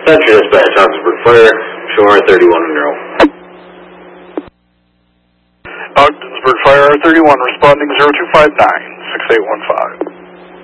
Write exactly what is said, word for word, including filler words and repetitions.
Central Dispatch, Ogdensburg Fire, show R thirty-one Monroe. Ogdensburg Fire, R thirty-one, responding zero two five nine, six eight one five.